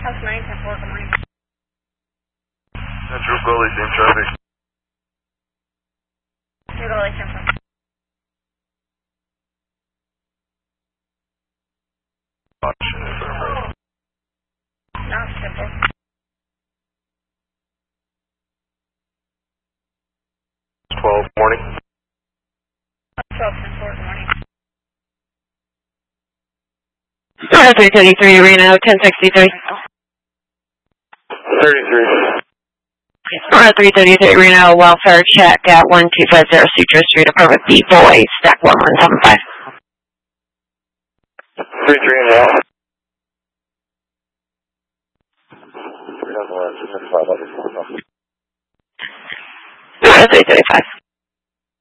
House 910-4, good morning. Central Gully, same traffic. New Gully, Central. Not simple. Morning. 12-10-4, good morning. 333 Reno, 1063. 33. 333 Reno, welfare check at 1250 Sutro Street, apartment B, boy, stack 1175. 33 and a half. 335.